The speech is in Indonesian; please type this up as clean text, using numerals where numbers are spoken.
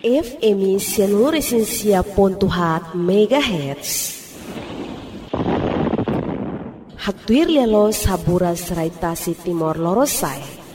FM Seluruh 104 MHz. Haktuir lelo sabura serai tasi timor lorosai.